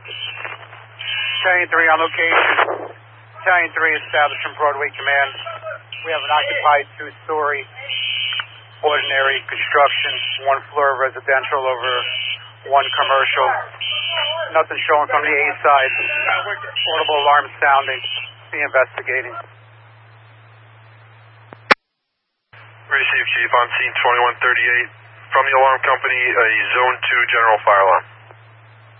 Battalion 3 on location. Battalion 3 established from Broadway Command. We have an occupied two-story, ordinary construction, one floor residential over one commercial. Nothing showing from the A side. Portable alarm sounding. Be investigating. Received, Chief. On scene 2138. From the alarm company, a Zone 2 general fire alarm.